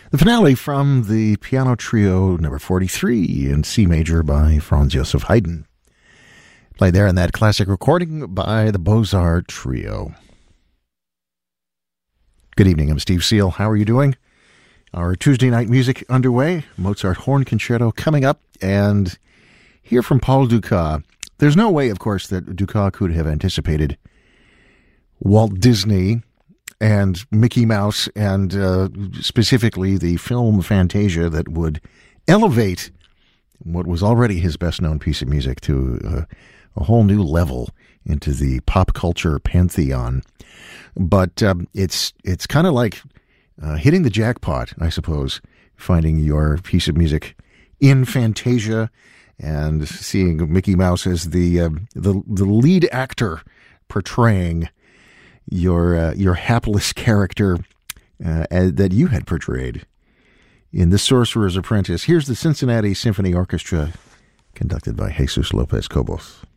The finale from the piano trio number 43 in C major by Franz Joseph Haydn. Played there in that classic recording by the Beaux-Arts Trio. Good evening, I'm Steve Seal. How are you doing? Our Tuesday night music underway. Mozart Horn Concerto coming up, and hear from Paul Dukas. There's no way, of course, that Dukas could have anticipated Walt Disney and Mickey Mouse and specifically the film Fantasia that would elevate what was already his best-known piece of music to a whole new level into the pop culture pantheon. But it's kind of like hitting the jackpot, I suppose, finding your piece of music in Fantasia and seeing Mickey Mouse as the lead actor portraying your hapless character that you had portrayed in The Sorcerer's Apprentice. Here's the Cincinnati Symphony Orchestra, conducted by Jesus Lopez Cobos.